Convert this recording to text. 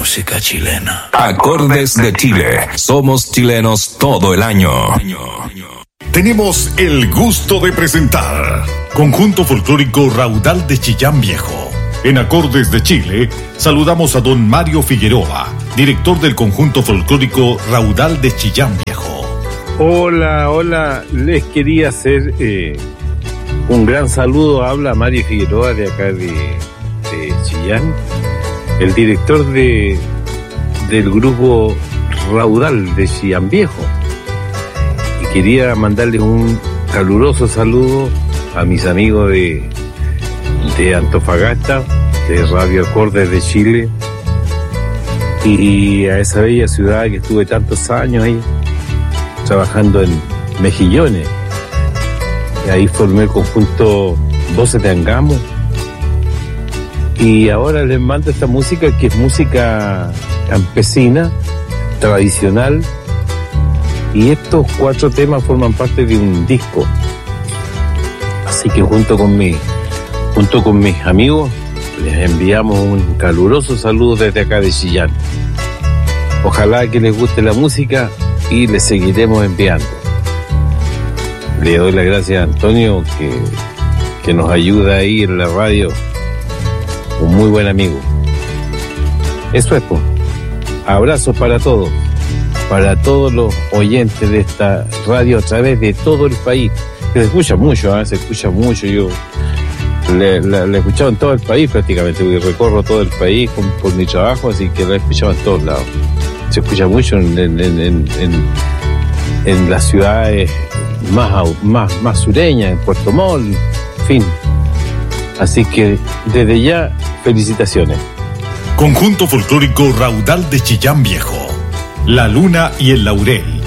música chilena. Acordes de Chile. Somos chilenos todo el año. Tenemos el gusto de presentar Conjunto Folclórico Raudal de Chillán Viejo. En Acordes de Chile, saludamos a don Mario Figueroa, director del Conjunto Folclórico Raudal de Chillán Viejo. Hola, les quería hacer un gran saludo. Habla Mario Figueroa de acá de Chillán, el director del grupo Raudal de Chillán Viejo. Y quería mandarles un caluroso saludo a mis amigos de Antofagasta, de Radio Acordes de Chile, y a esa bella ciudad que estuve tantos años ahí trabajando en Mejillones. Y ahí formé el conjunto Voces de Angamo, y ahora les mando esta música que es música campesina, tradicional, y estos 4 temas forman parte de un disco. Así que junto con mis amigos les enviamos un caluroso saludo desde acá de Chillán. Ojalá que les guste la música y les seguiremos enviando. Le doy las gracias a Antonio que nos ayuda ahí en la radio, un muy buen amigo. Eso es, pues. Abrazos para todos los oyentes de esta radio a través de todo el país. Se escucha mucho, yo la he escuchado en todo el país prácticamente, porque recorro todo el país por mi trabajo, así que la he escuchado en todos lados. Se escucha mucho en las ciudades más sureñas, en Puerto Montt, en fin. Así que desde ya, felicitaciones. Conjunto Folclórico Raudal de Chillán Viejo, La Luna y el Laurel.